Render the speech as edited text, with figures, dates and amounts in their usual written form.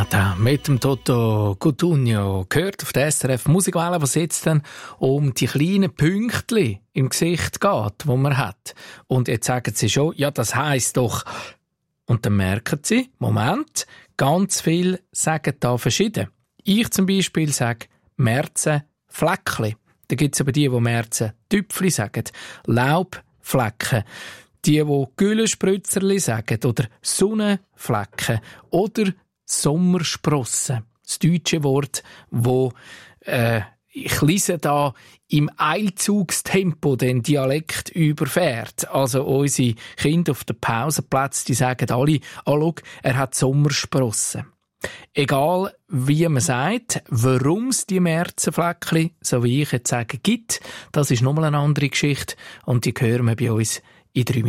Mit dem Toto Cutugno gehört auf der SRF Musikwelle, was jetzt dann um die kleinen Pünktchen im Gesicht geht, die man hat. Und jetzt sagen sie schon, ja, das heisst doch. Und dann merken sie, Moment, ganz viel sagen da verschieden. Ich zum Beispiel sage Märzenfleckli. Da gibt es aber die Märzentüpfli sagen, Laubflecken. Die Güllenspritzerli sagen oder Sonnenflecken oder Sommersprossen. Das deutsche Wort, wo ich lese da im Eilzugstempo den Dialekt überfährt. Also unsere Kinder auf den Pausenplätzen, die sagen alle, schau, er hat Sommersprossen. Egal, wie man sagt, warum es die Märzenfleckchen, so wie ich jetzt sage, gibt, das ist nochmal eine andere Geschichte und die hören wir bei uns in 3 Minuten.